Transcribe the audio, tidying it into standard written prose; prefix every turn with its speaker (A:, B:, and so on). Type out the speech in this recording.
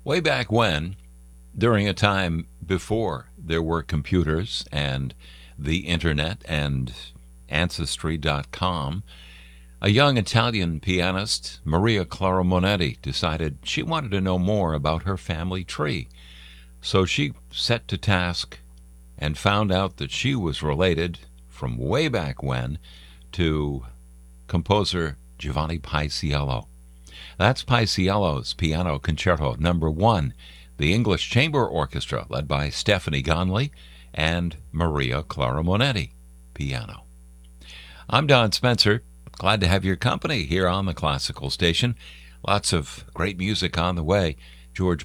A: Way back when, during a time before there were computers and the internet and Ancestry.com, a young Italian pianist, Maria Clara Monetti, decided she wanted to know more about her family tree. So she set to task and found out that she was related from way back when to composer Giovanni Paisiello. That's Paisiello's Piano Concerto Number 1, the English Chamber Orchestra led by Stephanie Gonley and Maria Clara Monetti, piano. I'm Don Spencer. Glad to have your company here on the Classical Station. Lots of great music on the way. George